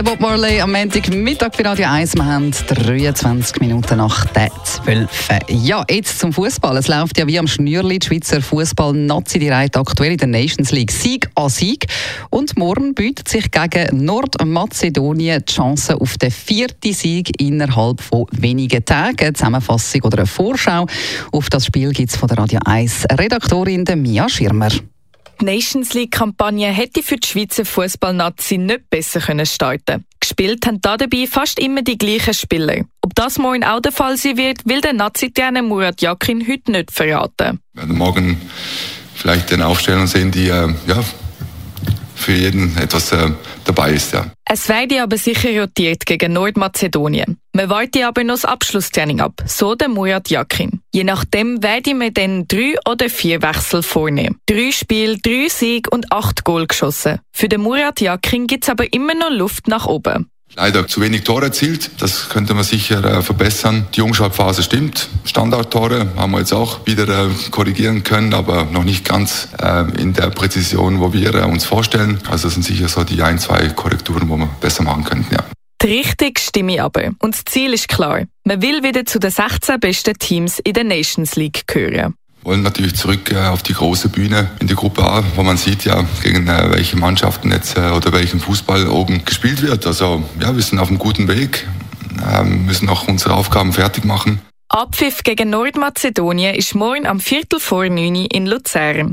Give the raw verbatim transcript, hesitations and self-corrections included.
der Bob Marley am Montagmittag bei Radio eins. Wir haben dreiundzwanzig Minuten nach der zwölf. Ja, jetzt zum Fußball. Es läuft ja wie am Schnürli. Die Schweizer Fußball-Nazi die reiht aktuell in der Nations League Sieg an Sieg. Und morgen bietet sich gegen Nordmazedonien die Chance auf den vierten Sieg innerhalb von wenigen Tagen. Eine Zusammenfassung oder eine Vorschau auf das Spiel gibt es von der Radio eins Redaktorin Mia Schirmer. Die Nations League-Kampagne hätte für die Schweizer Fußball-Nazi nicht besser können starten. Gespielt haben dabei fast immer die gleichen Spieler. Ob das morgen auch der Fall sein wird, will der Nazi-Trainer Murat Yakin heute nicht verraten. Wir werden morgen vielleicht eine Aufstellung sehen, die äh, ja, für jeden etwas äh, dabei ist. Ja. Es werde aber sicher rotiert gegen Nordmazedonien. Man warte aber noch das Abschlusstraining ab, so der Murat Yakin. Je nachdem werde man dann drei oder vier Wechsel vornehmen. Drei Spiele, drei Siege und acht Goal geschossen. Für den Murat Yakin gibt es aber immer noch Luft nach oben. Leider zu wenig Tore erzielt, das könnte man sicher äh, verbessern. Die Umschaltphase stimmt. Standardtore haben wir jetzt auch wieder äh, korrigieren können, aber noch nicht ganz äh, in der Präzision, wo wir äh, uns vorstellen. Also das sind sicher so die ein, zwei Korrekturen, wo wir besser machen könnten, ja. Die Richtung stimme ich aber. Und das Ziel ist klar. Man will wieder zu den sechzehn besten Teams in der Nations League gehören. Wir wollen natürlich zurück äh, auf die große Bühne in die Gruppe A, wo man sieht ja, gegen äh, welche Mannschaften jetzt äh, oder welchen Fußball oben gespielt wird. Also ja, wir sind auf einem guten Weg, äh, müssen auch unsere Aufgaben fertig machen. Abpfiff gegen Nordmazedonien ist morgen am Viertel vor neun in Luzern.